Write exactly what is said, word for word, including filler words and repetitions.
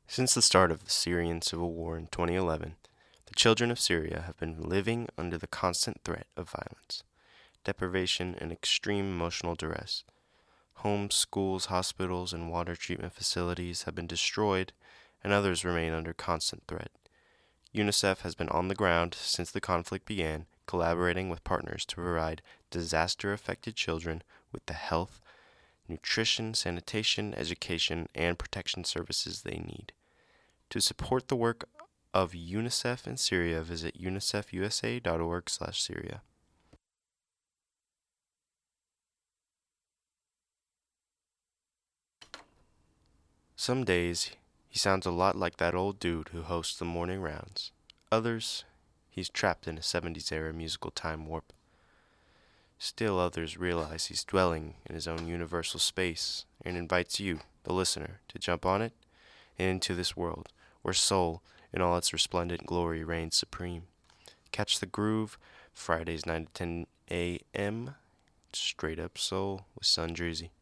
Since the start of the Syrian civil war in twenty eleven, the children of Syria have been living under the constant threat of violence, deprivation, and extreme emotional duress. Homes, schools, hospitals, and water treatment facilities have been destroyed, and others remain under constant threat. UNICEF has been on the ground since the conflict began, collaborating with partners to provide disaster-affected children with the health, nutrition, sanitation, education, and protection services they need. To support the work of UNICEF in Syria, visit unicefusa dot org slash Syria. Some days, he sounds a lot like that old dude who hosts the morning rounds. Others, he's trapped in a seventies-era musical time warp. Still others realize he's dwelling in his own universal space and invites you, the listener, to jump on it and into this world where soul in all its resplendent glory reigns supreme. Catch the groove, Fridays nine to ten a m, straight up soul with Sun Drizzy.